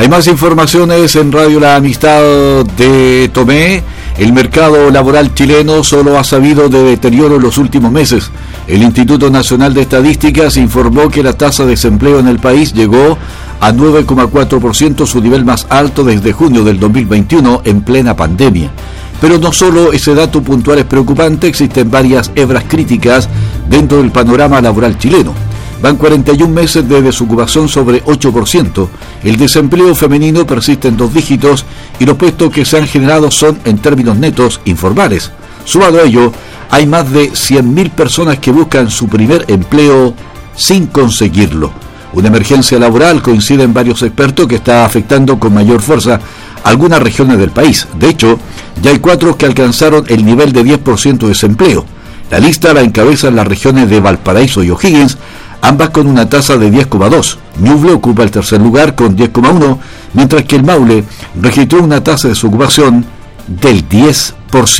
Hay más informaciones en Radio La Amistad de Tomé. El mercado laboral chileno solo ha sabido de deterioro en los últimos meses. El Instituto Nacional de Estadísticas informó que la tasa de desempleo en el país llegó a 9,4%, su nivel más alto desde junio del 2021, en plena pandemia. Pero no solo ese dato puntual es preocupante, existen varias hebras críticas dentro del panorama laboral chileno. Van 41 meses de desocupación sobre 8%, el desempleo femenino persiste en 2 dígitos y los puestos que se han generado son, en términos netos, informales. Sumado a ello, hay más de 100.000 personas que buscan su primer empleo sin conseguirlo. Una emergencia laboral, coinciden varios expertos, que está afectando con mayor fuerza algunas regiones del país. De hecho, ya hay 4 que alcanzaron el nivel de 10% de desempleo. La lista la encabezan las regiones de Valparaíso y O'Higgins, ambas con una tasa de 10,2. Ñuble ocupa el tercer lugar con 10,1, mientras que el Maule registró una tasa de desocupación del 10%.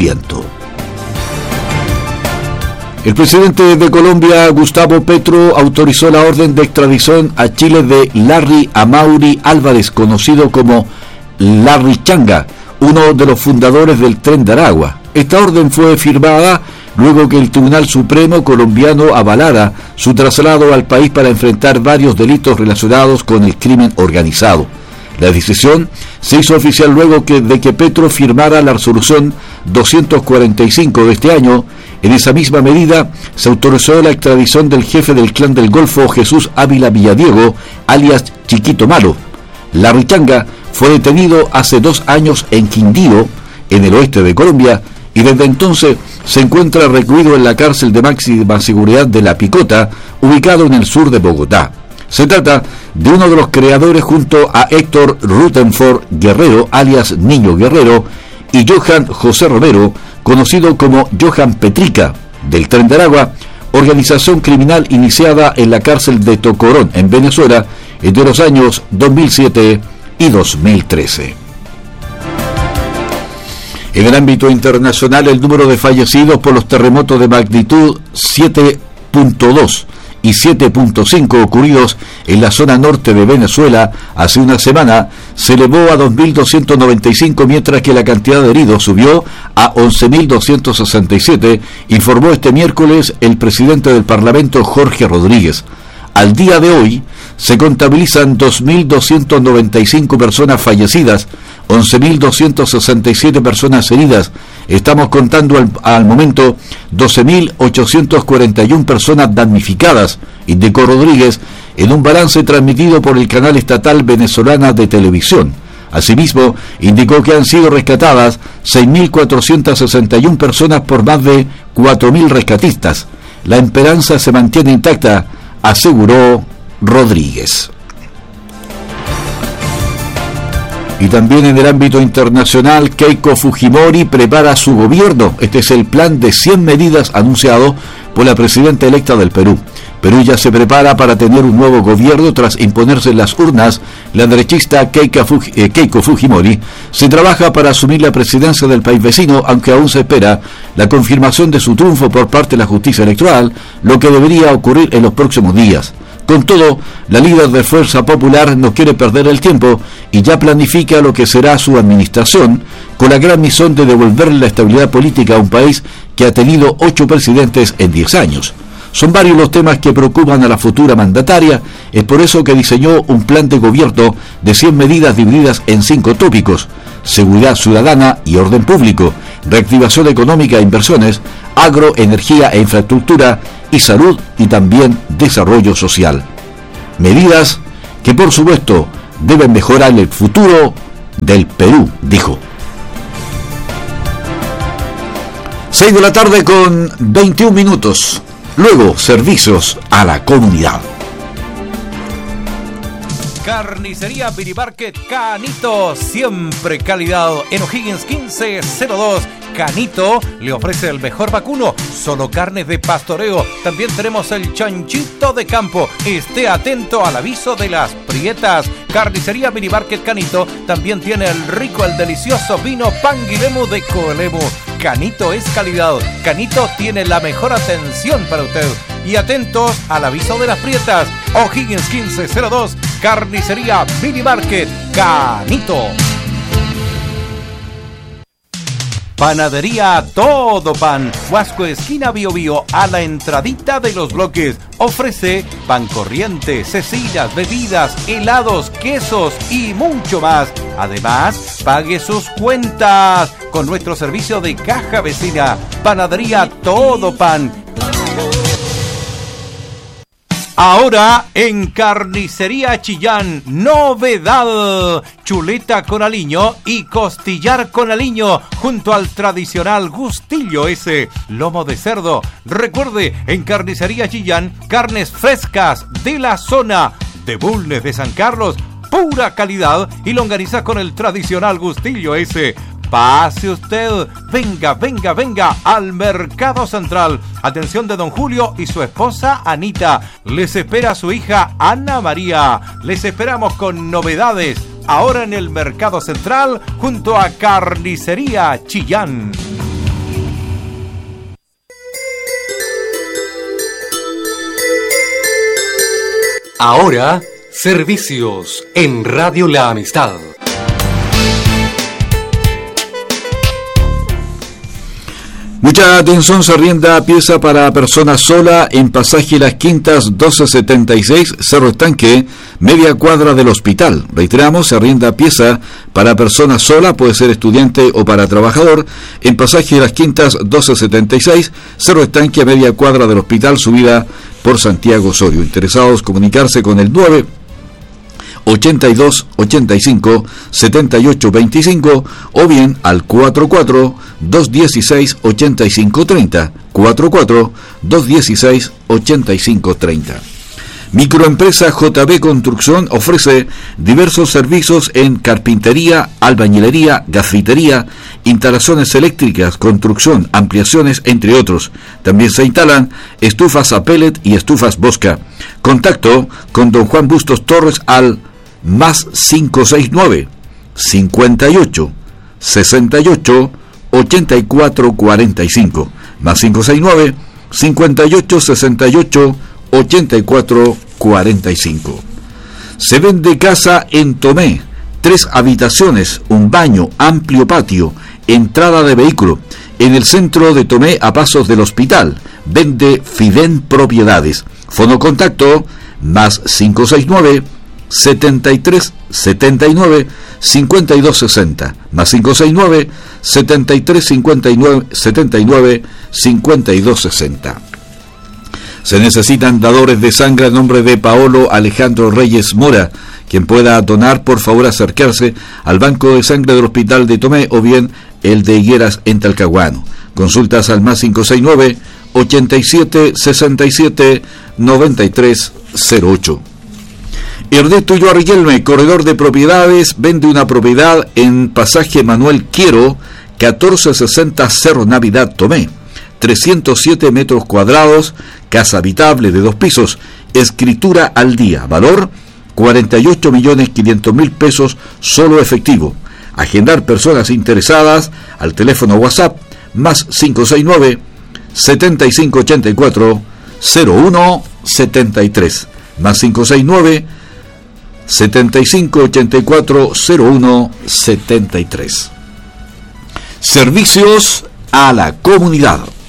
El presidente de Colombia, Gustavo Petro, autorizó la orden de extradición a Chile de Larry Amaury Álvarez, conocido como Larry Changa, uno de los fundadores del Tren de Aragua. Esta orden fue firmada luego que el Tribunal Supremo colombiano avalara su traslado al país para enfrentar varios delitos relacionados con el crimen organizado. La decisión se hizo oficial luego de que Petro firmara la resolución 245 de este año. En esa misma medida se autorizó la extradición del jefe del Clan del Golfo, Jesús Ávila Villadiego, alias Chiquito Malo. Larry Changa fue detenido hace 2 años en Quindío, en el oeste de Colombia, y desde entonces se encuentra recluido en la cárcel de máxima seguridad de La Picota, ubicado en el sur de Bogotá. Se trata de uno de los creadores, junto a Héctor Rutherford Guerrero, alias Niño Guerrero, y Johan José Romero, conocido como Johan Petrica, del Tren de Aragua, organización criminal iniciada en la cárcel de Tocorón, en Venezuela, entre los años 2007 y 2013. En el ámbito internacional, el número de fallecidos por los terremotos de magnitud 7.2 y 7.5 ocurridos en la zona norte de Venezuela hace una semana se elevó a 2.295, mientras que la cantidad de heridos subió a 11.267, informó este miércoles el presidente del Parlamento, Jorge Rodríguez. Al día de hoy se contabilizan 2.295 personas fallecidas, 11.267 personas heridas. Estamos contando al momento 12.841 personas damnificadas, indicó Rodríguez en un balance transmitido por el canal estatal venezolana de televisión. Asimismo, indicó que han sido rescatadas 6.461 personas por más de 4.000 rescatistas. La esperanza se mantiene intacta, aseguró Rodríguez. Y también en el ámbito internacional, Keiko Fujimori prepara su gobierno. Este es el plan de 100 medidas anunciado por la presidenta electa del Perú. Perú ya se prepara para tener un nuevo gobierno tras imponerse en las urnas. La derechista Keiko Fujimori se trabaja para asumir la presidencia del país vecino, aunque aún se espera la confirmación de su triunfo por parte de la justicia electoral, lo que debería ocurrir en los próximos días. Con todo, la líder de Fuerza Popular no quiere perder el tiempo y ya planifica lo que será su administración, con la gran misión de devolverle la estabilidad política a un país que ha tenido 8 presidentes en 10 años. Son varios los temas que preocupan a la futura mandataria, es por eso que diseñó un plan de gobierno de 100 medidas divididas en 5 tópicos: seguridad ciudadana y orden público, reactivación económica e inversiones, agro, energía e infraestructura, y salud y también desarrollo social. Medidas que, por supuesto, deben mejorar el futuro del Perú, dijo. 6 de la tarde con 21 minutos. Luego, servicios a la comunidad. Carnicería Mini Market Canito, siempre calidad. En O'Higgins 1502, Canito le ofrece el mejor vacuno, solo carnes de pastoreo. También tenemos el chanchito de campo. Esté atento al aviso de las prietas. Carnicería Mini Market Canito también tiene el rico, el delicioso vino Panguilemu de Coelemu. Canito es calidad. Canito tiene la mejor atención para usted. Y atentos al aviso de las prietas. O'Higgins 1502, Carnicería Mini Market Canito. Panadería Todo Pan, Huasco esquina Bio Bio, a la entradita de los bloques. Ofrece pan corriente, cecinas, bebidas, helados, quesos y mucho más. Además, pague sus cuentas con nuestro servicio de caja vecina. Panadería Todo Pan. Ahora en Carnicería Chillán, novedad, chuleta con aliño y costillar con aliño junto al tradicional gustillo ese, lomo de cerdo. Recuerde, en Carnicería Chillán, carnes frescas de la zona de Bulnes de San Carlos, pura calidad, y longaniza con el tradicional gustillo ese. Pase usted, venga al Mercado Central. Atención de don Julio y su esposa Anita. Les espera su hija Ana María. Les esperamos con novedades ahora en el Mercado Central junto a Carnicería Chillán. Ahora, servicios en Radio La Amistad. Mucha atención, se arrienda pieza para persona sola en Pasaje Las Quintas 1276, Cerro Estanque, media cuadra del hospital. Reiteramos, se arrienda pieza para persona sola, puede ser estudiante o para trabajador, en Pasaje Las Quintas 1276, Cerro Estanque, media cuadra del hospital, subida por Santiago Osorio. Interesados, comunicarse con el 82 85 78 25 o bien al 44 216 85 30, 44 216 85 30. Microempresa JB Construcción ofrece diversos servicios en carpintería, albañilería, gafitería, instalaciones eléctricas, construcción, ampliaciones, entre otros. También se instalan estufas a pellet y estufas Bosca. Contacto con don Juan Bustos Torres al más 569 58 68 84 45, más 569 58 68 84 45. Se vende casa en Tomé, 3 habitaciones, un baño, amplio patio, entrada de vehículo, en el centro de Tomé, a pasos del hospital. Vende Fiden Propiedades. Fono contacto más 569 73 79 52 60, más 569 73 59 79 52 60. Se necesitan dadores de sangre a nombre de Paolo Alejandro Reyes Mora. Quien pueda donar, por favor acercarse al Banco de Sangre del Hospital de Tomé o bien el de Higueras en Talcahuano. Consultas al más 569 87 67 93 08. Ernesto Ulloa Riquelme, corredor de propiedades, vende una propiedad en Pasaje Manuel Quiero, 1460 Cerro Navidad, Tomé. 307 metros cuadrados, casa habitable de 2 pisos, escritura al día, valor 48.500.000 pesos, solo efectivo. Agendar personas interesadas al teléfono WhatsApp más 569 7584 0173, más 569 7584 0173. Servicios a la comunidad.